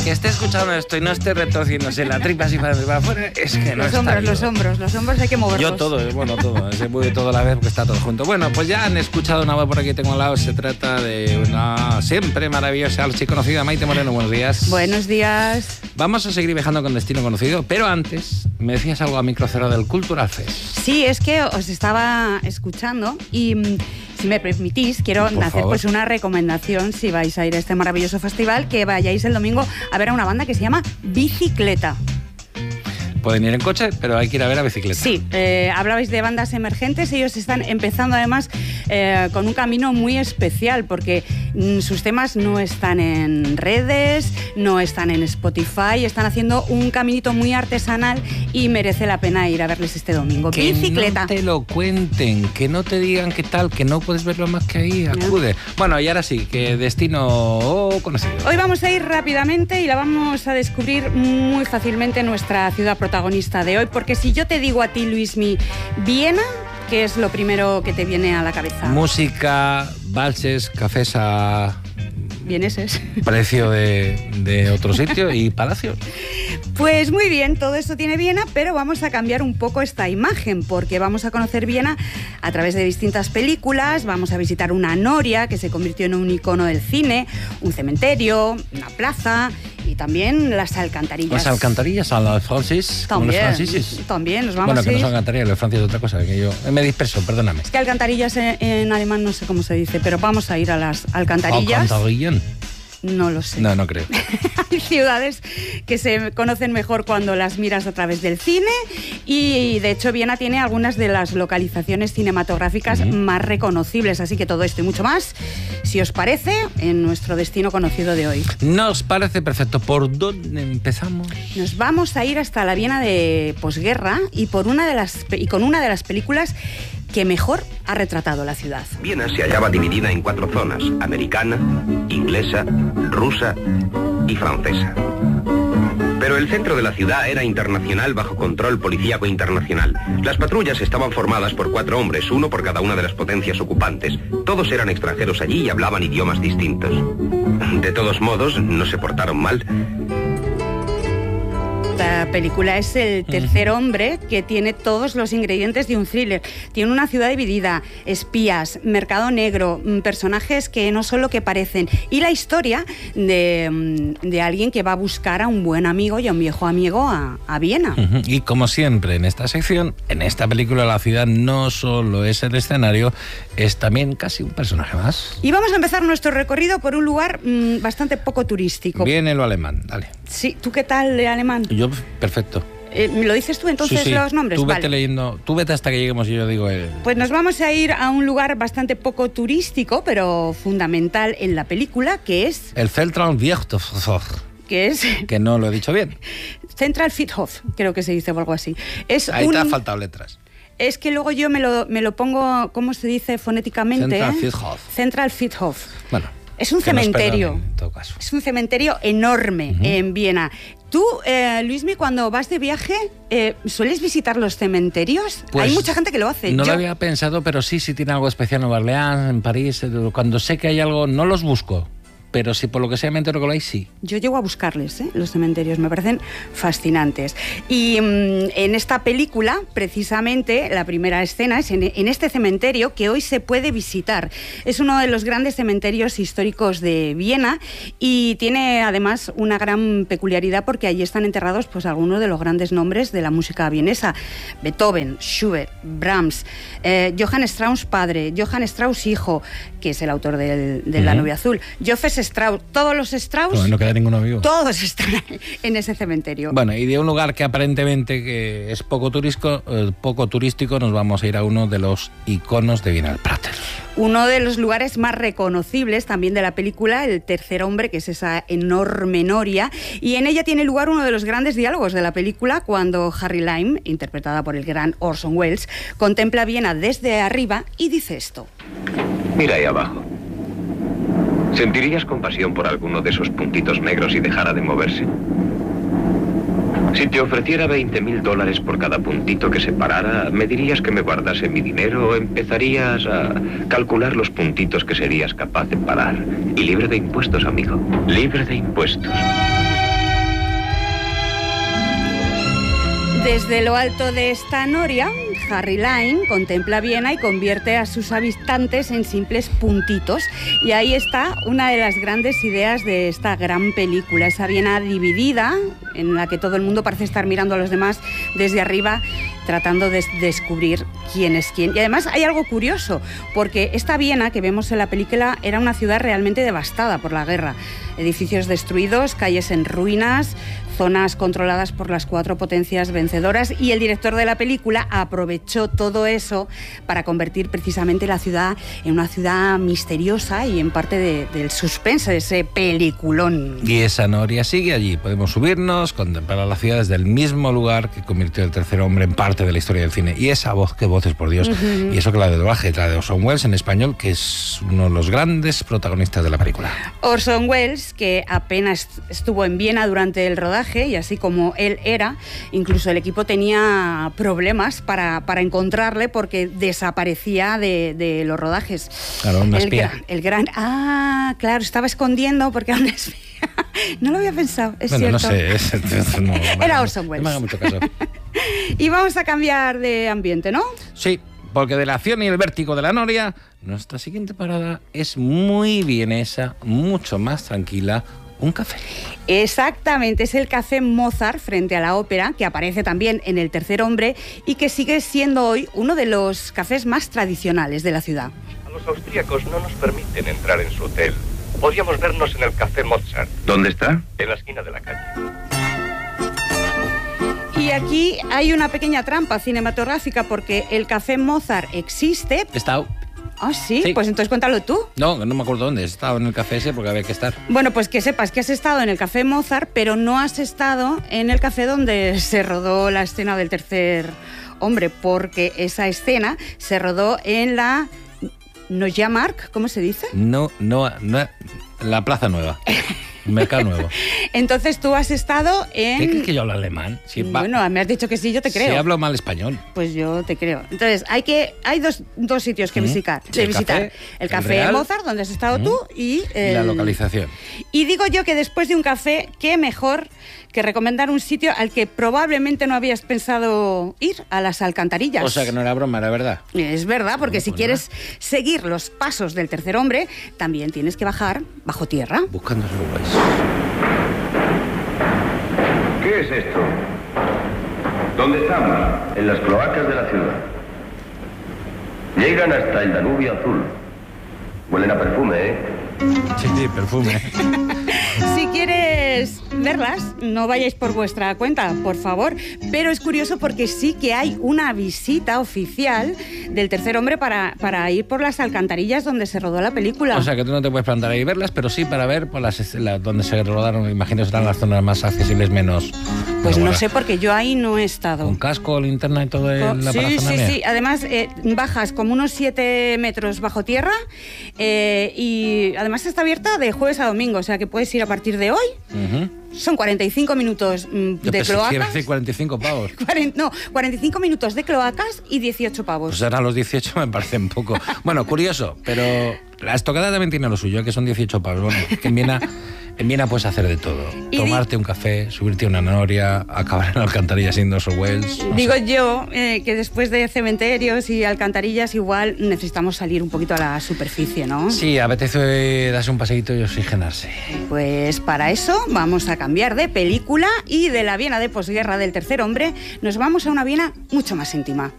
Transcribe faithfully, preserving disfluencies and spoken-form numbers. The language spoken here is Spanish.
Que esté escuchando esto y no esté retorciéndose la tripa así para afuera, es que no los está hombros, vivo. los hombros, los hombros hay que moverlos. Yo todo, bueno, todo, se mueve todo a la vez porque está todo junto. Bueno, pues ya han escuchado una voz por aquí tengo al lado, se trata de una siempre maravillosa archiconocida Maite Moreno, buenos días. Buenos días. Vamos a seguir viajando con destino conocido, pero antes me decías algo a micro cero del Cultural Fest. Sí, es que os estaba escuchando y mm, si me permitís, quiero Por hacer favor. pues una recomendación si vais a ir a este maravilloso festival, que vayáis el domingo a ver a una banda que se llama Bicicleta. Pueden ir en coche, pero hay que ir a ver a bicicleta. Sí, eh, hablabais de bandas emergentes, ellos están empezando además eh, con un camino muy especial porque mm, sus temas no están en redes, no están en Spotify, están haciendo un caminito muy artesanal y merece la pena ir a verles este domingo. Que Bicicleta. no te lo cuenten, que no te digan qué tal, que no puedes verlo más que ahí, acude. Bueno, y ahora sí, que destino conocido. Hoy vamos a ir rápidamente y la vamos a descubrir muy fácilmente nuestra ciudad protagonista de hoy, porque si yo te digo a ti, Luismi, Viena, ¿qué es lo primero que te viene a la cabeza? Música, valses, cafés a Vieneses. precio de, de otro sitio y palacios. Pues muy bien, todo eso tiene Viena, pero vamos a cambiar un poco esta imagen porque vamos a conocer Viena a través de distintas películas, vamos a visitar una noria que se convirtió en un icono del cine, un cementerio, una plaza y también las alcantarillas. Las alcantarillas a los francis, como los También, franceses. también nos vamos Bueno, a que no ir. son alcantarillas, los franceses es otra cosa, que yo me disperso, perdóname. Es que alcantarillas en, en alemán no sé cómo se dice, pero vamos a ir a las alcantarillas. ¿Alcantarillan? No lo sé. No, no creo. Hay ciudades que se conocen mejor cuando las miras a través del cine y de hecho Viena tiene algunas de las localizaciones cinematográficas Uh-huh. más reconocibles, así que todo esto y mucho más, si os parece, en nuestro destino conocido de hoy. Nos parece perfecto. ¿Por dónde empezamos? Nos vamos a ir hasta la Viena de posguerra y, por una de las, y con una de las películas que mejor ha retratado la ciudad. Viena se hallaba dividida en cuatro zonas: americana, inglesa, rusa y francesa. Pero el centro de la ciudad era internacional, bajo control policíaco internacional. Las patrullas estaban formadas por cuatro hombres, uno por cada una de las potencias ocupantes. Todos eran extranjeros allí y hablaban idiomas distintos. De todos modos, no se portaron mal. Esta película es el tercer hombre que tiene todos los ingredientes de un thriller. Tiene una ciudad dividida, espías, mercado negro, personajes que no son lo que parecen y la historia de, de alguien que va a buscar a un buen amigo y a un viejo amigo a, a Viena. Uh-huh. Y como siempre en esta sección, en esta película la ciudad no solo es el escenario, es también casi un personaje más. Y vamos a empezar nuestro recorrido por un lugar mmm, bastante poco turístico. Viene lo alemán, dale. Sí, ¿tú qué tal de alemán? Yo, perfecto. Eh, ¿Me lo dices tú entonces sí, sí. los nombres? Tú vete Vale. leyendo, tú vete hasta que lleguemos y yo digo el... Pues nos vamos a ir a un lugar bastante poco turístico, pero fundamental en la película, que es... El Central Friedhof. que es... Que no lo he dicho bien. Central Friedhof, creo que se dice o algo así. Es Ahí un... te han faltado letras. Es que luego yo me lo, me lo pongo, ¿cómo se dice fonéticamente? Central eh? Friedhof. Central Friedhof. Bueno. Es un que nos cementerio. perdonen, en todo caso. Es un cementerio enorme Uh-huh. en Viena. Tú, eh, Luismi, cuando vas de viaje, eh, ¿sueles visitar los cementerios? Pues hay mucha gente que lo hace. No Yo- lo había pensado, pero sí, sí tiene algo especial en Nueva Orleans, en París. Cuando sé que hay algo, no los busco. Pero si por lo que sea me entero que lo hay, sí. Yo llego a buscarles, ¿eh? Los cementerios, me parecen fascinantes. Y mmm, en esta película, precisamente, la primera escena es en, en este cementerio que hoy se puede visitar. Es uno de los grandes cementerios históricos de Viena y tiene además una gran peculiaridad porque allí están enterrados pues algunos de los grandes nombres de la música vienesa. Beethoven, Schubert, Brahms, eh, Johann Strauss padre, Johann Strauss hijo, que es el autor del, de La Ujú. novia azul, Joseph Strauss, todos los Strauss, No, no queda ninguno vivo. todos están en ese cementerio. Bueno, y de un lugar que aparentemente que es poco turístico, eh, poco turístico, nos vamos a ir a uno de los iconos de Viena, el Prater. Uno de los lugares más reconocibles también de la película, El tercer hombre, que es esa enorme noria, y en ella tiene lugar uno de los grandes diálogos de la película cuando Harry Lime, interpretada por el gran Orson Welles, contempla Viena desde arriba y dice esto. Mira ahí abajo. ¿Sentirías compasión por alguno de esos puntitos negros y dejara de moverse? Si te ofreciera veinte mil dólares por cada puntito que se parara, ¿me dirías que me guardase mi dinero o empezarías a calcular los puntitos que serías capaz de parar? Y libre de impuestos, amigo. Libre de impuestos. Desde lo alto de esta noria, Harry Lime contempla Viena y convierte a sus habitantes en simples puntitos. Y ahí está una de las grandes ideas de esta gran película, esa Viena dividida, en la que todo el mundo parece estar mirando a los demás desde arriba, tratando de descubrir quién es quién. Y además hay algo curioso, porque esta Viena que vemos en la película era una ciudad realmente devastada por la guerra. Edificios destruidos, calles en ruinas, zonas controladas por las cuatro potencias vencedoras, y el director de la película aprovechó todo eso para convertir precisamente la ciudad en una ciudad misteriosa y en parte de, del suspense de ese peliculón. Y esa noria sigue allí. Podemos subirnos, contemplar la ciudad desde el mismo lugar que convirtió el tercer hombre en parte de la historia del cine. Y esa voz, qué voces, por Dios. Uh-huh. Y eso que la de doblaje, la de Orson Welles en español, que es uno de los grandes protagonistas de la película. Orson Welles, que apenas estuvo en Viena durante el rodaje, y así como él era, incluso el equipo tenía problemas para, para encontrarle porque desaparecía de, de los rodajes. Claro, una espía. El gran, el gran... Ah, claro, estaba escondiendo porque era una espía. No lo había pensado, es bueno, cierto. No sé, es, es, no, era bueno, Orson Welles. No me haga mucho caso. Y vamos a cambiar de ambiente, ¿no? Sí, porque de la acción y el vértigo de la noria, nuestra siguiente parada es muy vienesa, mucho más tranquila. Un café. Exactamente, es el Café Mozart frente a la ópera, que aparece también en El tercer hombre y que sigue siendo hoy uno de los cafés más tradicionales de la ciudad. A los austríacos no nos permiten entrar en su hotel. Podríamos vernos en el Café Mozart. ¿Dónde está? En la esquina de la calle. Y aquí hay una pequeña trampa cinematográfica porque el Café Mozart existe. He estado. Ah, ¿sí? Sí. Pues entonces cuéntalo tú. No, no me acuerdo dónde. He estado en el café ese porque había que estar. Bueno, pues que sepas que has estado en el Café Mozart, pero no has estado en el café donde se rodó la escena del tercer hombre, porque esa escena se rodó en la Neue Markt, ¿cómo se dice? No, no, no, la Plaza Nueva. Mercado Nuevo. Entonces tú has estado en... ¿Qué crees que yo hablo alemán? Si bueno, va... me has dicho que sí, yo te creo. Si hablo mal español. Pues yo te creo. Entonces, hay que hay dos, dos sitios que ¿Mm? visitar. El visitar. café, el Café el Mozart, donde has estado ¿Mm? tú, y... El... y la localización. Y digo yo que después de un café, qué mejor que recomendar un sitio al que probablemente no habías pensado ir, a las Alcantarillas. O sea, que no era broma, era verdad. Es verdad, porque no, si pues quieres nada. seguir los pasos del tercer hombre, también tienes que bajar bajo tierra. Buscando subways. ¿Qué es esto? ¿Dónde estamos? En las cloacas de la ciudad. Llegan hasta el Danubio Azul. Huelen a perfume, ¿eh? Sí, sí, perfume. Si quieres verlas, no vayáis por vuestra cuenta, por favor. Pero es curioso porque sí que hay una visita oficial del tercer hombre para, para ir por las alcantarillas donde se rodó la película. O sea, que tú no te puedes plantar ahí y verlas, pero sí para ver por las, la, donde se rodaron. Imagino serán las zonas más accesibles, menos... Pues no sé, porque yo ahí no he estado. ¿Con casco, linterna y todo en la Sí, parafernalia? sí, sí. Además, eh, bajas como unos siete metros bajo tierra eh, y además está abierta de jueves a domingo, o sea que puedes ir a partir de hoy. Uh-huh. Son cuarenta y cinco minutos mm, de Yo cloacas. Iba a decir cuarenta y cinco pavos. cuarenta, no, cuarenta y cinco minutos de cloacas y dieciocho pavos. Pues ahora los dieciocho me parecen poco. Bueno, curioso, pero la estocada también tiene lo suyo, que son dieciocho pavos. Bueno, que en Viena, en Viena puedes hacer de todo. Tomarte un café, subirte a una noria, acabar en la alcantarilla siendo Orson Welles. No Digo sé. yo eh, que después de cementerios y alcantarillas igual necesitamos salir un poquito a la superficie, ¿no? Sí, apetece darse un paseíto y oxigenarse. Pues para eso vamos a cambiar de película y de la Viena de posguerra del tercer hombre nos vamos a una Viena mucho más íntima.